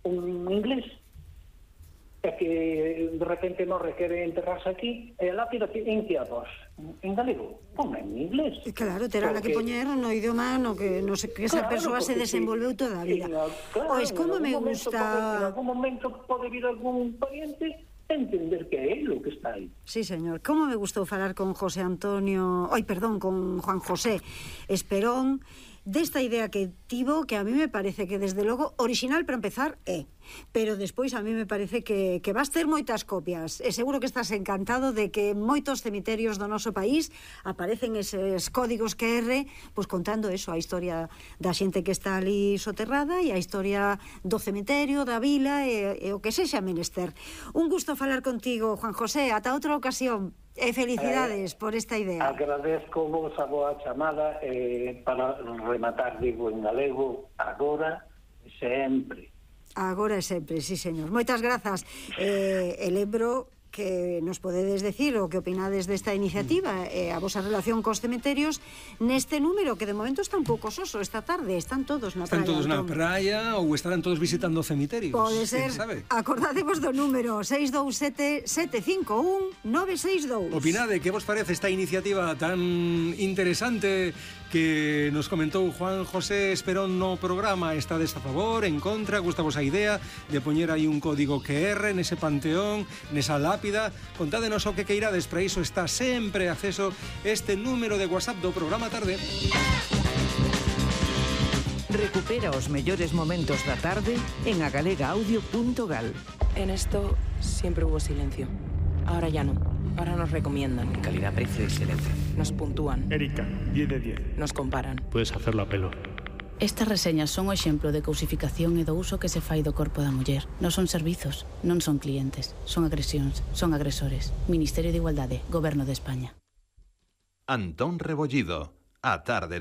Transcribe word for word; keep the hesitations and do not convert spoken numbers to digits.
un inglés e que de repente non requere enterrarse aquí, e a lápida en que a vos? En galego? Non, en inglés. Claro, terá que poñer no idioma no que no sé, que esa persoa se desenvolveu toda a vida. Pois como me gusta... En algún momento pode vir algún pariente entender que é lo que está aí. Sí, señor. Como me gustou falar con José Antonio... Ai, perdón, con Juan José Esperón, desta idea que tivo, que a mí me parece que, desde logo, original para empezar é, pero despois a mí me parece que, que vas ter moitas copias, e seguro que estás encantado de que moitos cemiterios do noso país aparecen eses códigos Q R, pois contando eso, a historia da xente que está ali soterrada e a historia do cemiterio, da vila e, e o que sexa menester. Un gusto falar contigo, Juan José, ata outra ocasión. E felicidades eh, por esta idea. Agradezco vos a boa chamada eh, para rematar, digo en galego, agora e sempre. Agora e sempre, sí, señor. Moitas grazas. Eh, e lembro que nos podedes decir o que opinades desta iniciativa e eh, a vosa relación cos cementerios neste número, que de momento está un pouco soso esta tarde. Están todos na praia. Están todos na praia ou estarán todos visitando cementerios. Pode ser. Acordadevos do número seis dous sete, sete cinco un, nove seis dous. Opinade, que vos parece esta iniciativa tan interesante que nos comentou Juan José Esperón no programa? Estades a favor, en contra? Gustavos a idea de poñer aí un código Q R nese panteón, nesa lápida? Contádenos o que queirades, para iso está sempre acceso este número de WhatsApp do programa Tarde. Recupera os mellores momentos da tarde en agalegaaudio punto gal. En esto siempre hubo silencio. Ahora ya no. Ahora nos recomiendan. En calidad, precio y excelencia. Nos puntúan. Erika, diez de diez. Nos comparan. Puedes hacerlo a pelo. Estas reseñas son o exemplo de cousificación e do uso que se fai do corpo da muller. Non son servizos, non son clientes, son agresións, son agresores. Ministerio de Igualdade, Goberno de España. Antón Rebollido, A Tarde.